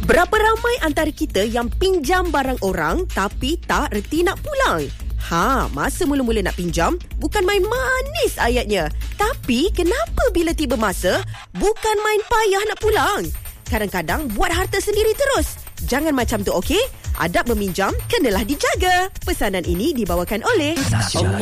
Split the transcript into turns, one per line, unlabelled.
Berapa ramai antara kita yang pinjam barang orang tapi tak reti nak pulang? Masa mula-mula nak pinjam, bukan main manis ayatnya. Tapi kenapa bila tiba masa, bukan main payah nak pulang? Kadang-kadang buat harta sendiri terus. Jangan macam tu, okey? Adab meminjam kenalah dijaga. Pesanan ini dibawakan oleh